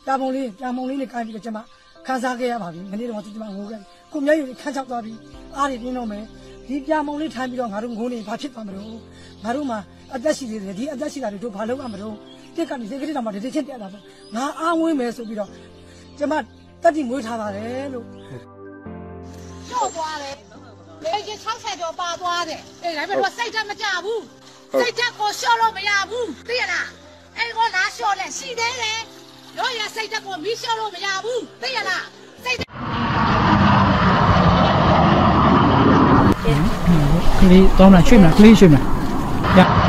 တာမုံလေးနဲ့ကိုင်းပြီးတော့ကျွန်မခန်းစားခဲ့ရပါပြီမနေ့တော့ကျွန်မငိုခဲ့ကိုမျက်ရည်ခန်းချောက်သွားပြီးအားတွေပြင်းတော့မယ်ဒီပြမုံလေးထိုင်ပြီးတော့ငါတို့ငိုနေဘာဖြစ်သွားမလို့ငါတို့မှာအသက်ရှိသေးတယ်ဒီအသက်ရှိတာတွေတို့ဘာလုပ်ရမလို့တက်ကနေစိတ်ကလေးတော့မှတတိချင်းတက်တာပေါ့ငါအားဝင်းမယ်ဆိုပြီးတော့ကျွန်မတက်တိမွေးထားပါတယ်လို့ကျော်သွားတယ်လေကြီး60ကျော်ပါသွားတယ်အေးဒါပေမဲ့တော့စိတ်ဓာတ်မကြဘူးစိတ်ဓာတ်ကိုလျှော့လို့မရဘူးသိရလားအဲ့ကိုလားလျှော့လဲရှိသေးတယ်တို့ရစိတ်ဓာတ်ကိုမီးလျှော့လို့မရဘူးသိရလားစိတ်ကလေးတောင်းလာချွေးမလားကလေးချွေးမလား